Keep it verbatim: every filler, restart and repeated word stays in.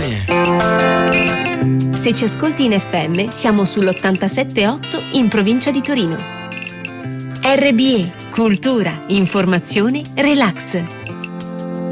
me. Se ci ascolti in F M, siamo sull'ottantasette virgola otto in provincia di Torino. R B E, cultura, informazione, relax.